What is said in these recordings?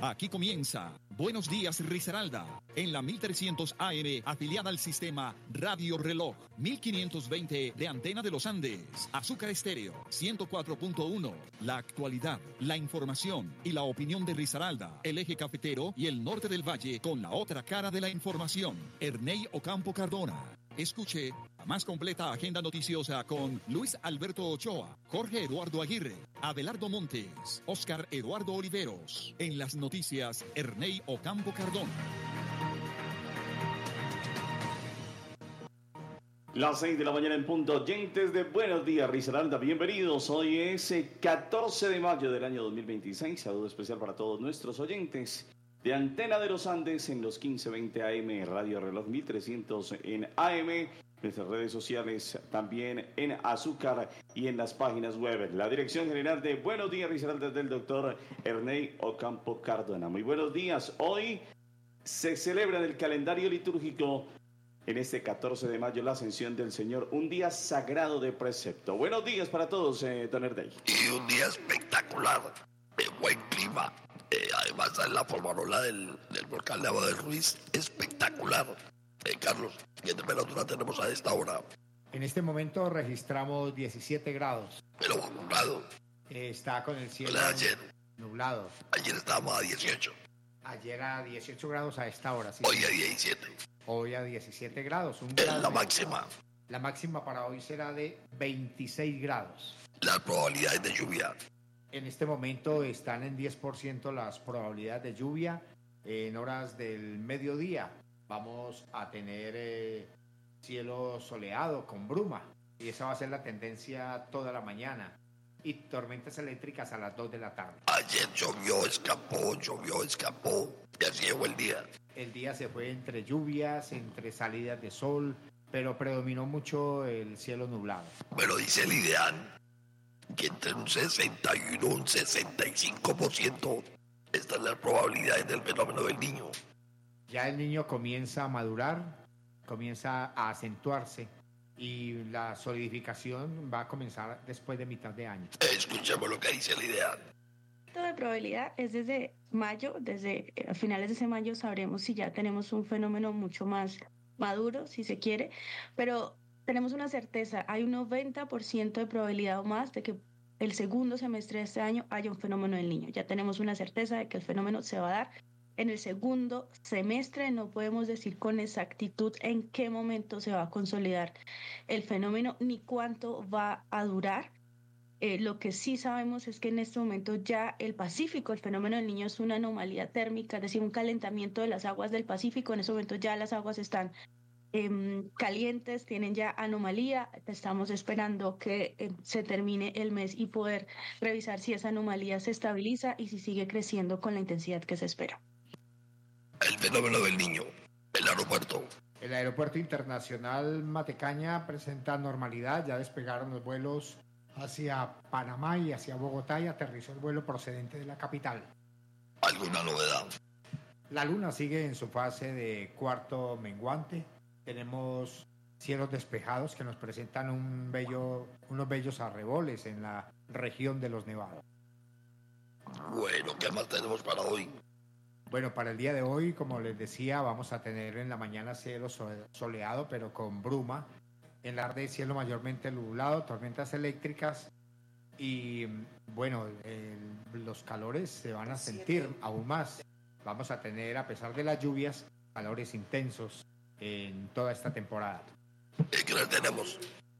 Aquí comienza Buenos Días Risaralda, en la 1300 AM, afiliada al sistema Radio Reloj, 1520 de Antena de los Andes, Azúcar Estéreo, 104.1, la actualidad, la información y la opinión de Risaralda, el eje cafetero y el norte del valle con la otra cara de la información, Ernei Ocampo Cardona. Escuche la más completa agenda noticiosa con Luis Alberto Ochoa, Jorge Eduardo Aguirre, Abelardo Montes, Oscar Eduardo Oliveros. En las noticias, Ernei Ocampo Cardona. Las 6 de la mañana en punto. Oyentes de Buenos Días Risaralda, bienvenidos. Hoy es 14 de mayo del año 2026. Saludo especial para todos nuestros oyentes de Antena de los Andes en los 1520 AM, Radio Reloj 1300 en AM, nuestras redes sociales también en Azúcar y en las páginas web. La dirección general de Buenos Días Risaralda es del doctor Ernei Ocampo Cardona. Muy buenos días. Hoy se celebra en el calendario litúrgico, en este 14 de mayo, la ascensión del Señor, un día sagrado de precepto. Buenos días para todos, don Ernei. Y un día espectacular, de buen clima. Además, la formarola del volcán de Abajo del Ruiz, espectacular. Carlos, ¿qué temperatura tenemos a esta hora? En este momento registramos 17 grados. Pero nublado. Está con el cielo ayer nublado. Ayer estábamos a 18. Ayer a 18 grados a esta hora, sí. Hoy a 17. Hoy a 17 grados. La máxima. La máxima para hoy será de 26 grados. Las probabilidades de lluvia. En este momento están en 10% las probabilidades de lluvia. En horas del mediodía vamos a tener cielo soleado con bruma. Y esa va a ser la tendencia toda la mañana. Y tormentas eléctricas a las 2 de la tarde. Ayer llovió, escapó. Y así llegó el día. El día se fue entre lluvias, entre salidas de sol, pero predominó mucho el cielo nublado. Pero dice el ideal que entre un 61 y un 65% están las probabilidades del fenómeno del niño. Ya el niño comienza a madurar, comienza a acentuarse y la solidificación va a comenzar después de mitad de año. Escuchemos lo que dice el ideal. De probabilidad es desde mayo, desde finales de ese mayo sabremos si ya tenemos un fenómeno mucho más maduro, si se quiere, pero tenemos una certeza, hay un 90% de probabilidad o más de que el segundo semestre de este año haya un fenómeno del niño. Ya tenemos una certeza de que el fenómeno se va a dar en el segundo semestre. No podemos decir con exactitud en qué momento se va a consolidar el fenómeno ni cuánto va a durar. Lo que sí sabemos es que en este momento ya el Pacífico, el fenómeno del niño es una anomalía térmica, es decir, un calentamiento de las aguas del Pacífico. En este momento ya las aguas están calientes, tienen ya anomalía. Estamos esperando que se termine el mes y poder revisar si esa anomalía se estabiliza y si sigue creciendo con la intensidad que se espera. El fenómeno del niño, el aeropuerto. El aeropuerto internacional Matecaña presenta normalidad, ya despegaron los vuelos hacia Panamá y hacia Bogotá y aterrizó el vuelo procedente de la capital. ¿Alguna novedad? La luna sigue en su fase de cuarto menguante. Tenemos cielos despejados que nos presentan unos bellos arreboles en la región de los Nevados. Bueno, ¿qué más tenemos para hoy? Bueno, para el día de hoy, como les decía, vamos a tener en la mañana cielo soleado, pero con bruma. En la tarde cielo mayormente nublado, tormentas eléctricas y, bueno, los calores se van a sentir aún más. Vamos a tener, a pesar de las lluvias, calores intensos en toda esta temporada. ¿Qué les tenemos?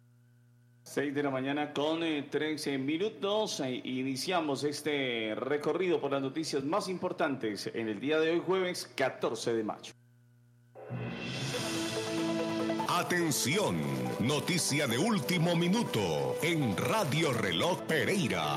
6 de la mañana con 13 minutos. Iniciamos este recorrido por las noticias más importantes en el día de hoy, jueves 14 de mayo. Atención, noticia de último minuto en Radio Reloj Pereira.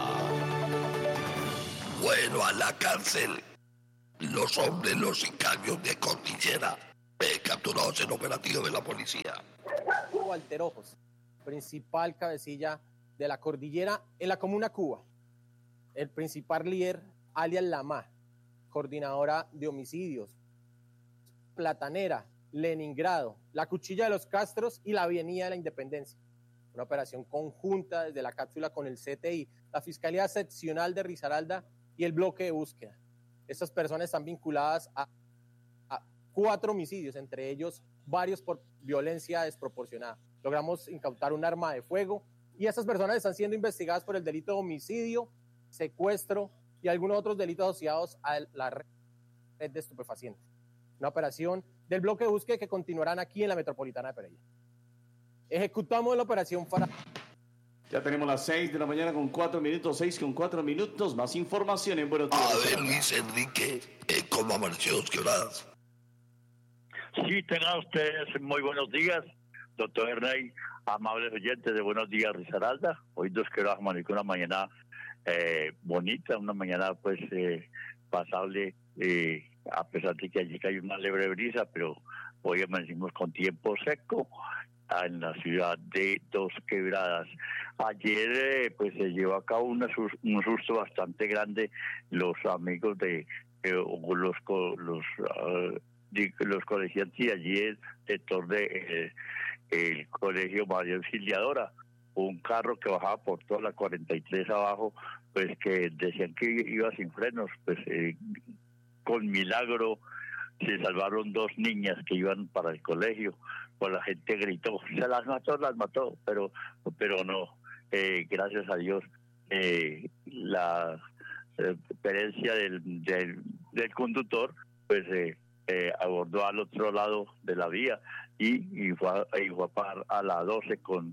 Bueno, a la cárcel. Los hombres, los sicarios de Cordillera, capturados en operativo de la policía. Walter Ojos, principal cabecilla de la Cordillera en la Comuna Cuba. El principal líder, alias Lama, coordinadora de homicidios, Platanera, Leningrado, la Cuchilla de los Castros y la Avenida de la Independencia. Una operación conjunta desde la cápsula con el CTI, la Fiscalía Seccional de Risaralda y el bloque de búsqueda. Estas personas están vinculadas a 4 homicidios, entre ellos varios por violencia desproporcionada. Logramos incautar un arma de fuego y estas personas están siendo investigadas por el delito de homicidio, secuestro y algunos otros delitos asociados a la red de estupefacientes. Una operación del bloque de búsqueda que continuarán aquí en la Metropolitana de Pereira. Ejecutamos la operación Fara. Ya tenemos las 6 de la mañana con 4 minutos, 6 con 4 minutos. Más información en Buenos Días. A ver, Luis Enrique, ¿cómo amaneció Dos Quebradas? Sí, tengan ustedes muy buenos días, doctor Hernay, amables oyentes de Buenos Días, Risaralda. Hoy Dos Quebradas amaneció una mañana bonita, una mañana pues pasable, a pesar de que allí cayó una leve brisa, pero hoy amanecimos con tiempo seco en la ciudad de Dos Quebradas. Ayer pues se llevó a cabo un susto bastante grande. Los amigos de los colegiantes y allí el sector de el colegio María Auxiliadora, un carro que bajaba por toda la 43 abajo, pues que decían que iba sin frenos, pues con milagro se salvaron 2 niñas que iban para el colegio, pues la gente gritó, se las mató, pero no, gracias a Dios, la experiencia del conductor, pues abordó al otro lado de la vía y fue a parar a la 12 con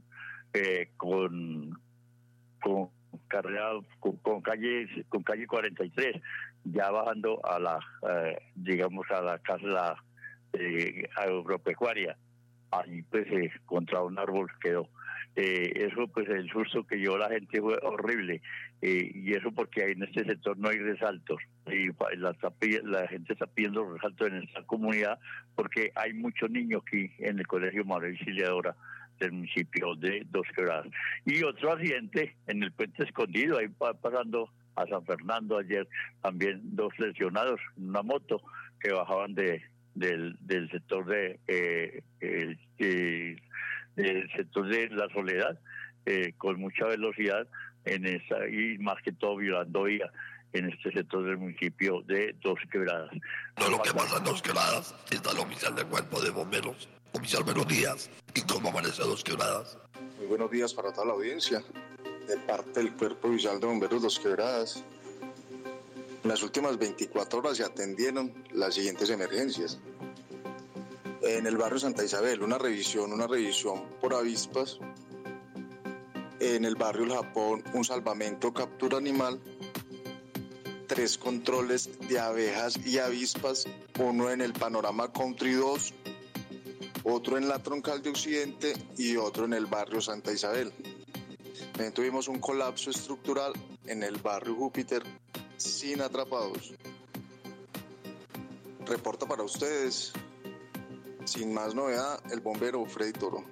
calle 43, ya bajando a la digamos a la casa agropecuaria. Allí pues contra un árbol quedó. Eso pues el susto que llevó la gente fue horrible, y eso porque en este sector no hay resaltos y la gente está pidiendo resaltos en esta comunidad porque hay muchos niños aquí en el colegio María Auxiliadora del municipio de Dos Quebradas. Y otro accidente en el Puente Escondido, ahí pasando a San Fernando ayer, también 2 lesionados, una moto que bajaban del sector del sector de La Soledad, con mucha velocidad y más que todo violando vía en este sector del municipio de Dos Quebradas. No, lo que pasa en Dos Quebradas está el oficial del cuerpo de bomberos, oficial Buenos Días. ¿Y cómo amanece Dos Quebradas? Muy buenos días para toda la audiencia. De parte del Cuerpo Oficial de Bomberos Dos Quebradas, en las últimas 24 horas se atendieron las siguientes emergencias. En el barrio Santa Isabel, una revisión por avispas. En el barrio El Japón, un salvamento captura animal. 3 controles de abejas y avispas, uno en el Panorama Country 2, otro en la Troncal de Occidente y otro en el barrio Santa Isabel. También tuvimos un colapso estructural en el barrio Júpiter sin atrapados. Reporta para ustedes, sin más novedad, el bombero Freddy Toro.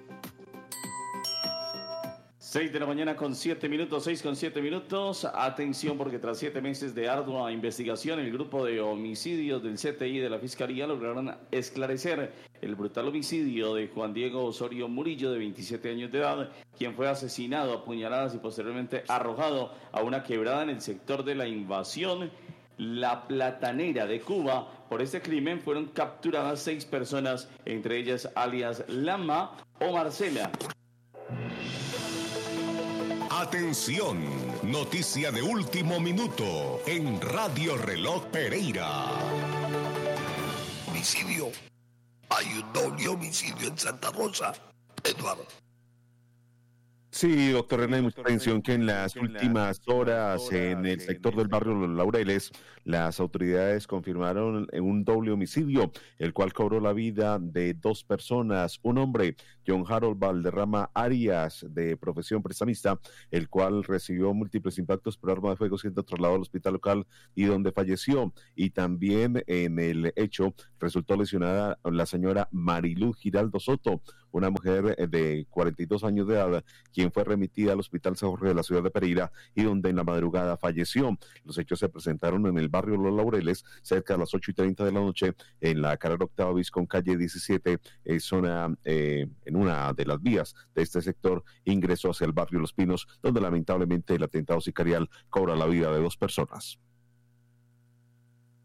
6 de la mañana con 7 minutos, 6 con 7 minutos. Atención, porque tras 7 meses de ardua investigación, el grupo de homicidios del CTI de la Fiscalía lograron esclarecer el brutal homicidio de Juan Diego Osorio Murillo, de 27 años de edad, quien fue asesinado a puñaladas y posteriormente arrojado a una quebrada en el sector de la Invasión La Platanera de Cuba. Por este crimen fueron capturadas 6 personas, entre ellas alias Lama o Marcela. Atención, noticia de último minuto en Radio Reloj Pereira. Homicidio. Hay un doble homicidio en Santa Rosa, Eduardo. Sí, doctor René, mucha atención que en las últimas horas en el sector del barrio Los Laureles, las autoridades confirmaron un doble homicidio, el cual cobró la vida de 2 personas. Un hombre, John Harold Valderrama Arias, de profesión prestamista, el cual recibió múltiples impactos por arma de fuego, siendo trasladado al hospital local y donde falleció. Y también en el hecho resultó lesionada la señora Marilú Giraldo Soto, una mujer de 42 años de edad, quien fue remitida al Hospital San Jorge de la ciudad de Pereira y donde en la madrugada falleció. Los hechos se presentaron en el barrio Los Laureles, cerca de las 8:30 de la noche, en la carrera Octava Bis con calle 17, en una de las vías de este sector, ingreso hacia el barrio Los Pinos, donde lamentablemente el atentado sicarial cobra la vida de 2 personas.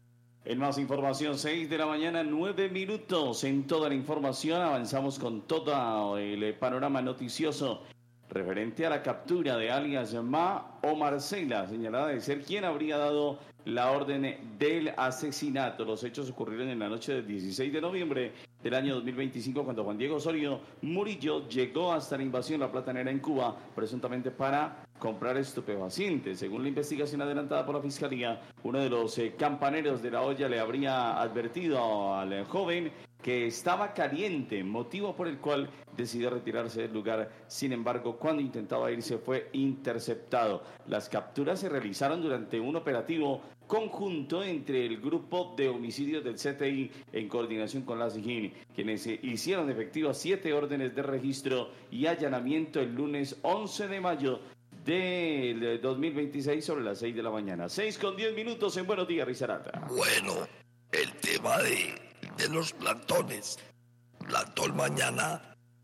En más información, 6 de la mañana, 9 minutos. En toda la información avanzamos con todo el panorama noticioso referente a la captura de alias Ma o Marcela, señalada de ser quien habría dado la orden del asesinato. Los hechos ocurrieron en la noche del 16 de noviembre del año 2025, cuando Juan Diego Osorio Murillo llegó hasta la invasión La Platanera en Cuba, presuntamente para comprar estupefacientes. Según la investigación adelantada por la Fiscalía, uno de los campaneros de la olla le habría advertido al joven que estaba caliente, motivo por el cual decidió retirarse del lugar. Sin embargo, cuando intentaba irse fue interceptado. Las capturas se realizaron durante un operativo conjunto entre el grupo de homicidios del CTI en coordinación con la SIJIN, quienes hicieron efectivas 7 órdenes de registro y allanamiento el lunes 11 de mayo del 2026 sobre las 6 de la mañana. 6:10 en Buenos Días, Risaralda. Bueno, el tema de los plantones. Plantón mañana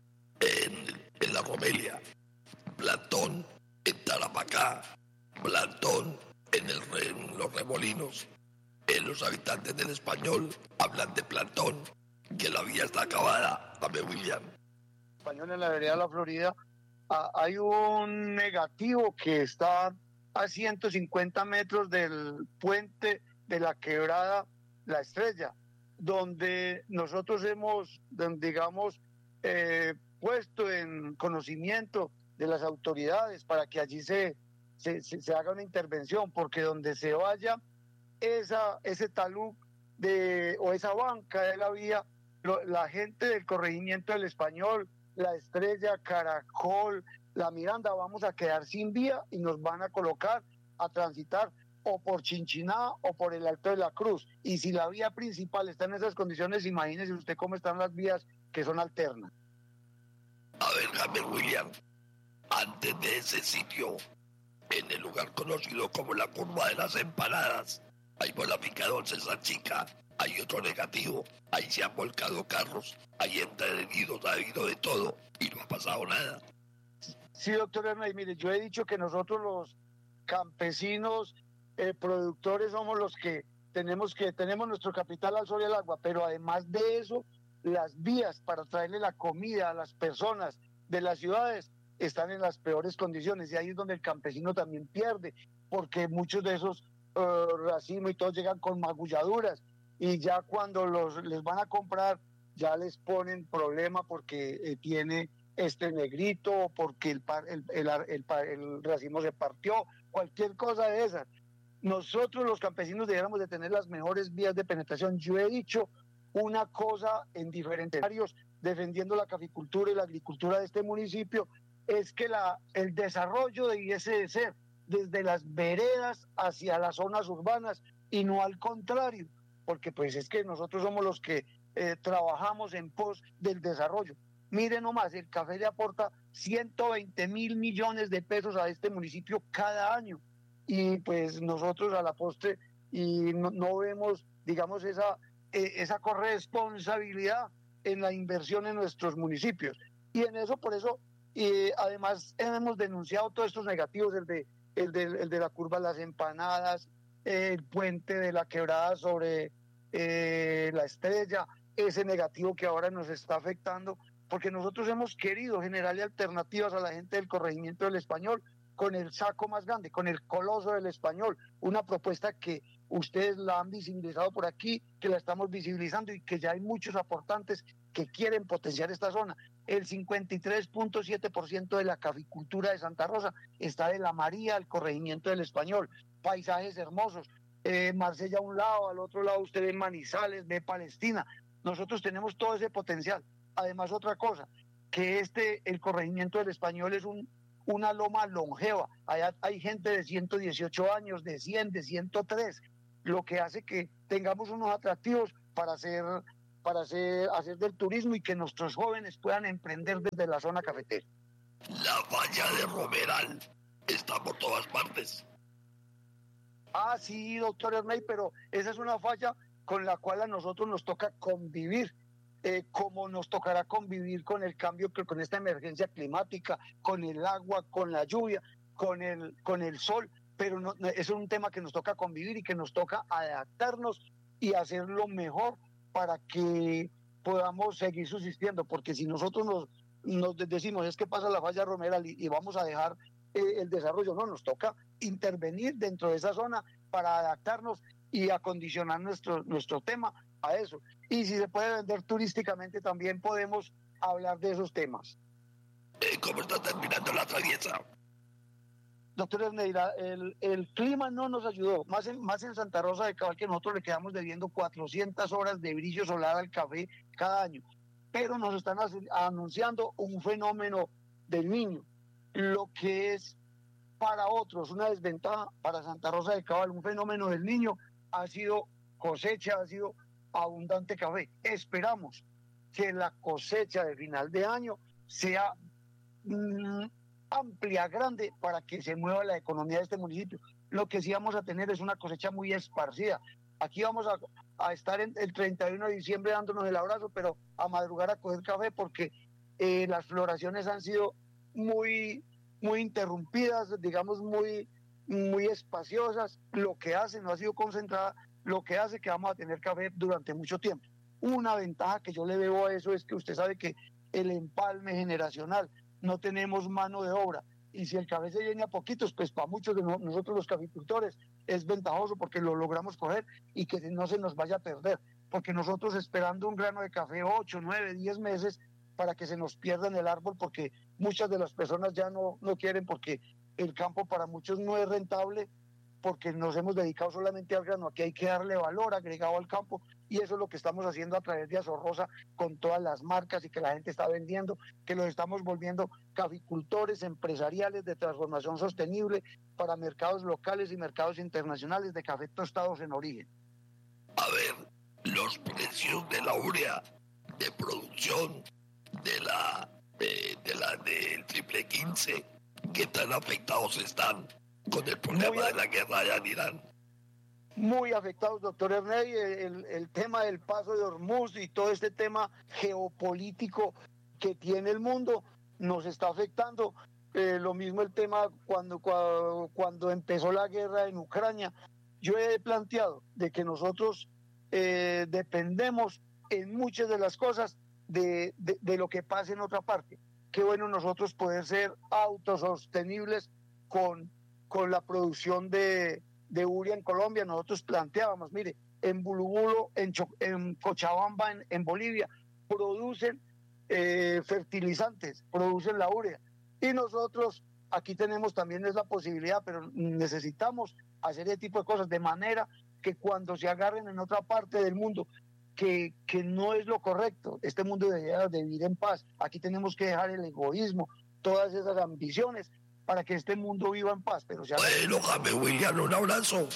en la Romelia. Plantón en Tarapacá. Plantón en los Remolinos. Los habitantes del Español hablan de plantón, que la vía está acabada. Dame, William. Español en la vereda de la Florida hay un negativo que está a 150 metros del puente de la quebrada La Estrella, donde nosotros hemos, digamos, puesto en conocimiento de las autoridades para que allí se haga una intervención, porque donde se vaya ese talud o esa banca de la vía, la gente del corregimiento del Español, La Estrella, Caracol, La Miranda, vamos a quedar sin vía y nos van a colocar a transitar o por Chinchiná o por el Alto de la Cruz. Y si la vía principal está en esas condiciones, imagínese usted cómo están las vías que son alternas. A ver, Javier William, antes de ese sitio, en el lugar conocido como la Curva de las Empanadas, hay bola picadora esa chica, hay otro negativo, ahí se han volcado carros, hay heridos, ha habido de todo y no ha pasado nada. Sí, doctor Hernay, mire, yo he dicho que nosotros los campesinos productores somos los que tenemos nuestro capital al sol y al agua, pero además de eso, las vías para traerle la comida a las personas de las ciudades están en las peores condiciones, y ahí es donde el campesino también pierde, porque muchos de esos racimos y todos llegan con magulladuras, y ya cuando les van a comprar ya les ponen problema porque tiene negrito, o porque el racimo se partió, cualquier cosa de esas. Nosotros los campesinos deberíamos de tener las mejores vías de penetración. Yo he dicho una cosa en diferentes áreas, defendiendo la caficultura y la agricultura de este municipio, es que el desarrollo debiese de ser desde las veredas hacia las zonas urbanas y no al contrario, porque pues es que nosotros somos los que trabajamos en pos del desarrollo. Miren nomás, el café le aporta 120.000 millones de pesos a este municipio cada año, y pues nosotros a la postre y no vemos, digamos, esa corresponsabilidad en la inversión en nuestros municipios. Y en eso, por eso, además hemos denunciado todos estos negativos, el de la curva de las Empanadas, el puente de la quebrada sobre La Estrella, ese negativo que ahora nos está afectando, porque nosotros hemos querido generarle alternativas a la gente del corregimiento del Español con el saco más grande, con el coloso del Español, una propuesta que ustedes la han visibilizado por aquí, que la estamos visibilizando y que ya hay muchos aportantes que quieren potenciar esta zona. El 53.7% de la caficultura de Santa Rosa está de La María al corregimiento del Español, paisajes hermosos, Marsella a un lado, al otro lado usted ve Manizales, ve Palestina. Nosotros tenemos todo ese potencial. Además, otra cosa, que el corregimiento del Español es una loma longeva. Allá hay gente de 118 años, de 100, de 103, lo que hace que tengamos unos atractivos para hacer del turismo y que nuestros jóvenes puedan emprender desde la zona cafetera. La valla de Romeral está por todas partes. Ah, sí, doctor Hernay, pero esa es una falla con la cual a nosotros nos toca convivir, como nos tocará convivir con el cambio, con esta emergencia climática, con el agua, con la lluvia, con el sol, pero no, es un tema que nos toca convivir y que nos toca adaptarnos y hacerlo mejor para que podamos seguir subsistiendo, porque si nosotros nos decimos es que pasa la falla romeral y vamos a dejar el desarrollo, no, nos toca intervenir dentro de esa zona para adaptarnos y acondicionar nuestro tema a eso. Y si se puede vender turísticamente también podemos hablar de esos temas. ¿Cómo está terminando la traviesa? Doctor Erneira, el clima no nos ayudó, más en Santa Rosa de Cabal, que nosotros le quedamos debiendo 400 horas de brillo solar al café cada año, pero nos están anunciando un fenómeno del Niño, lo que es para otros una desventaja, para Santa Rosa de Cabal un fenómeno del Niño ha sido cosecha, ha sido abundante café. Esperamos que la cosecha de final de año sea amplia, grande, para que se mueva la economía de este municipio. Lo que sí vamos a tener es una cosecha muy esparcida. Aquí vamos a estar el 31 de diciembre dándonos el abrazo, pero a madrugar a coger café porque las floraciones han sido muy interrumpidas, digamos muy espaciosas. Lo que hace, no ha sido concentrada, lo que hace que vamos a tener café durante mucho tiempo. Una ventaja que yo le veo a eso es que usted sabe que el empalme generacional, no tenemos mano de obra, y si el café se viene a poquitos, pues para muchos de nosotros los caficultores es ventajoso porque lo logramos coger y que no se nos vaya a perder, porque nosotros esperando un grano de café 8, 9, 10 meses para que se nos pierda en el árbol, porque muchas de las personas ya no quieren, porque el campo para muchos no es rentable, porque nos hemos dedicado solamente al grano. Aquí hay que darle valor agregado al campo, y eso es lo que estamos haciendo a través de Azorrosa con todas las marcas y que la gente está vendiendo, que los estamos volviendo caficultores empresariales de transformación sostenible para mercados locales y mercados internacionales de café tostados en origen. A ver, los precios de la urea de producción del triple 15, ¿qué tan afectados están con el problema de la guerra allá en Irán? Muy afectados, doctor Erney. El tema del paso de Hormuz y todo este tema geopolítico que tiene el mundo nos está afectando. Lo mismo el tema cuando empezó la guerra en Ucrania. Yo he planteado de que nosotros dependemos en muchas de las cosas de lo que pasa en otra parte. Qué bueno nosotros poder ser autosostenibles con la producción de urea en Colombia. Nosotros planteábamos, mire, en Bulubulo, en Cochabamba, en Bolivia, producen fertilizantes, producen la urea. Y nosotros aquí tenemos también esa posibilidad, pero necesitamos hacer ese tipo de cosas de manera que cuando se agarren en otra parte del mundo, que no es lo correcto, este mundo debería de vivir en paz. Aquí tenemos que dejar el egoísmo, todas esas ambiciones, para que este mundo viva en paz. Pero bueno, Jaime William, un abrazo.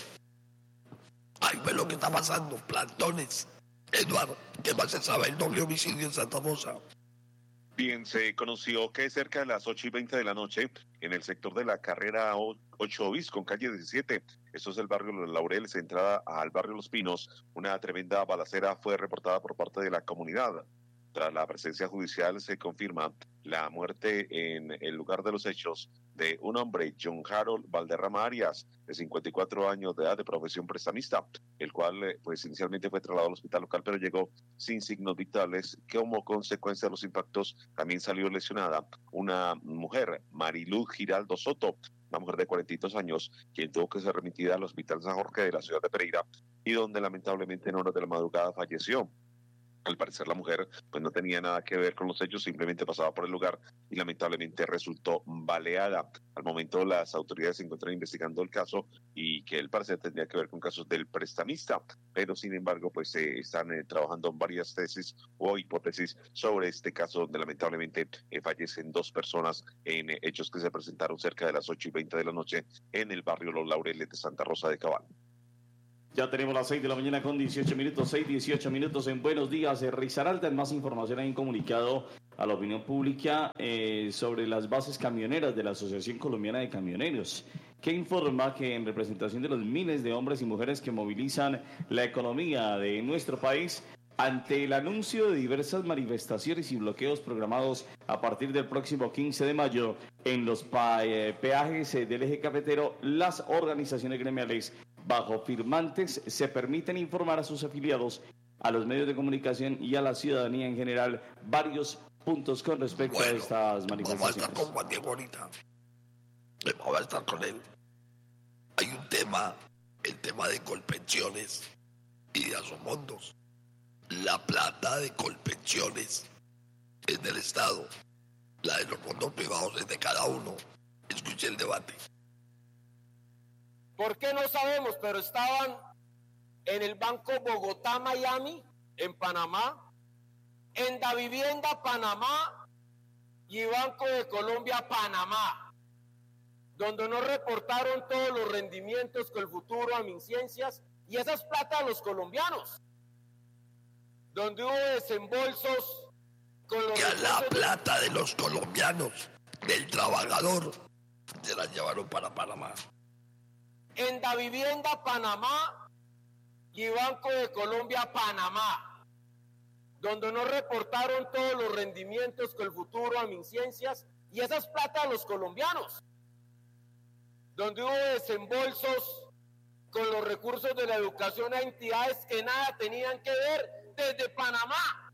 Ay, ve lo que está pasando, plantones. Eduardo, ¿qué más se sabe el doble homicidio en Santa Rosa? Bien, se conoció que cerca de las 8:20 de la noche, en el sector de la carrera 8 bis con calle 17, esto es el barrio Los Laureles, entrada al barrio Los Pinos, una tremenda balacera fue reportada por parte de la comunidad. Tras la presencia judicial se confirma la muerte en el lugar de los hechos de un hombre, John Harold Valderrama Arias, de 54 años de edad, de profesión prestamista, el cual pues inicialmente fue trasladado al hospital local, pero llegó sin signos vitales. Como consecuencia de los impactos también salió lesionada una mujer, Mariluz Giraldo Soto, una mujer de 42 años, quien tuvo que ser remitida al Hospital San Jorge de la ciudad de Pereira, y donde lamentablemente en horas de la madrugada falleció. Al parecer la mujer pues no tenía nada que ver con los hechos, simplemente pasaba por el lugar y lamentablemente resultó baleada. Al momento las autoridades se encuentran investigando el caso y que al parecer tendría que ver con casos del prestamista, pero sin embargo pues están trabajando en varias tesis o hipótesis sobre este caso donde lamentablemente fallecen 2 personas en hechos que se presentaron cerca de las 8:20 de la noche en el barrio Los Laureles de Santa Rosa de Cabal. Ya tenemos las 6 de la mañana con 18 minutos, 6:18 minutos en Buenos Días. Risaralda, en más información, hay un comunicado a la opinión pública sobre las bases camioneras de la Asociación Colombiana de Camioneros, que informa que en representación de los miles de hombres y mujeres que movilizan la economía de nuestro país, ante el anuncio de diversas manifestaciones y bloqueos programados a partir del próximo 15 de mayo en los peajes del eje cafetero, las organizaciones gremiales bajo firmantes se permiten informar a sus afiliados, a los medios de comunicación y a la ciudadanía en general varios puntos con respecto a estas manifestaciones. Vamos a estar con Juan Diego ahorita. Vamos a estar con él. Hay un tema, el tema de Colpensiones y de Asomondos. La plata de Colpensiones es del Estado. La de los fondos privados es de cada uno. Escuche el debate. ¿Por qué no sabemos? Pero estaban en el Banco Bogotá, Miami, en Panamá, en Davivienda, Panamá y Banco de Colombia, Panamá, donde no reportaron todos los rendimientos con el futuro a MinCiencias y esas plata de los colombianos, donde hubo desembolsos con los... Que a la plata de los colombianos, del trabajador, se la llevaron para Panamá. En Davivienda, Panamá y Banco de Colombia, Panamá, donde no reportaron todos los rendimientos con el futuro a MinCiencias y esas plata de los colombianos, donde hubo desembolsos con los recursos de la educación a entidades que nada tenían que ver desde Panamá.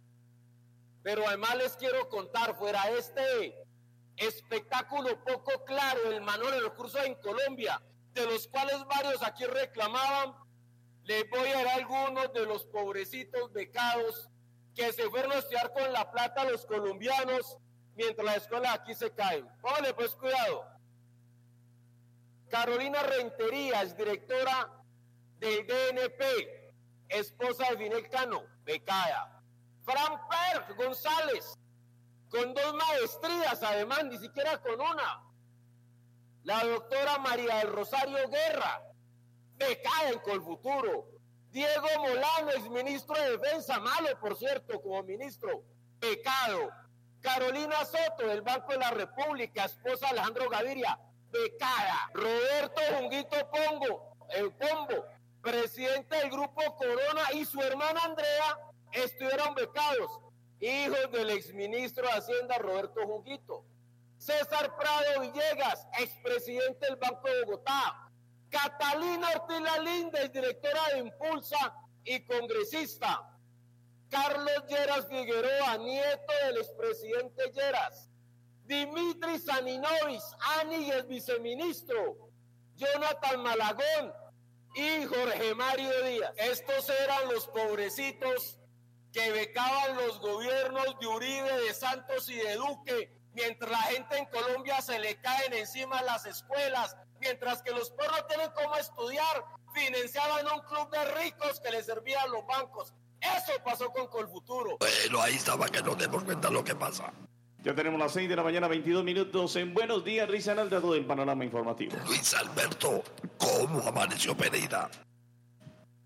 Pero además les quiero contar, fuera este espectáculo poco claro, el manual de recursos en Colombia, de los cuales varios aquí reclamaban, les voy a dar algunos de los pobrecitos becados que se fueron a estudiar con la plata a los colombianos mientras las escuelas aquí se caen. Póngale pues cuidado. Carolina Renterías, directora del DNP, esposa de Finel Cano, becada. Fran Per González, con 2 maestrías, además, ni siquiera con una. La doctora María del Rosario Guerra, becada en Colfuturo. Diego Molano, exministro de Defensa, malo por cierto como ministro, becado. Carolina Soto, del Banco de la República, esposa de Alejandro Gaviria, becada. Roberto Junguito Pombo, presidente del Grupo Corona, y su hermana Andrea estuvieron becados, hijos del exministro de Hacienda Roberto Junguito. César Prado Villegas, expresidente del Banco de Bogotá. Catalina Ortiz Lalíndez, directora de Impulsa y congresista. Carlos Lleras Figueroa, nieto del expresidente Lleras. Dimitri Saninovis, Áñiguez, viceministro. Jonathan Malagón y Jorge Mario Díaz. Estos eran los pobrecitos que becaban los gobiernos de Uribe, de Santos y de Duque, mientras la gente en Colombia se le caen encima las escuelas, mientras que los pobres no tienen cómo estudiar, financiaban un club de ricos que les servían los bancos. Eso pasó con Colfuturo. Bueno, ahí estaba, que nos demos cuenta lo que pasa. Ya tenemos las 6 de la mañana, 22 minutos en Buenos Días, Risaralda, todo el panorama informativo. Luis Alberto, ¿cómo amaneció Pereira?